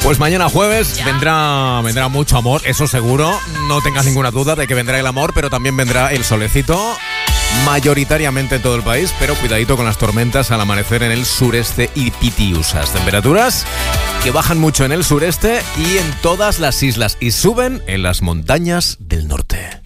Pues mañana jueves vendrá mucho amor, eso seguro. No tengas ninguna duda de que vendrá el amor, pero también vendrá el solecito, mayoritariamente en todo el país, pero cuidadito con las tormentas al amanecer en el sureste y Pitiusas. Temperaturas que bajan mucho en el sureste y en todas las islas y suben en las montañas del norte.